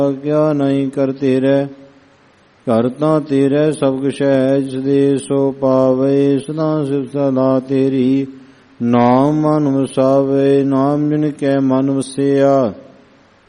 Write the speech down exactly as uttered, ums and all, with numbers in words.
ਕਿਆ ਨਹੀਂ ਕਰ ਤੇਰੇ, ਘਰ ਤਾਂ ਤੇਰੇ ਸਭ ਕੁਛ ਹੈ, ਜਿਸ ਦੇ ਸੋ ਪਾਵੇ। ਸਦਾ ਸਿਫਤ ਸਲਾਹ ਤੇਰੀ, ਨਾਮ ਮਨ ਵਸਾਵੇ। ਨਾਮ ਜਿਨ ਕੈ ਮਨ ਵਸਿਆ,